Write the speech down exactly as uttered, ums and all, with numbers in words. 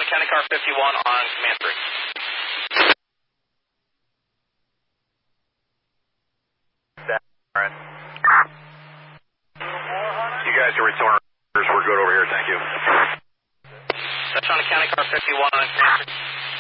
County Car fifty-one on command three. You guys are returning. We're good over here, thank you. Touch on County Car fifty-one on command three.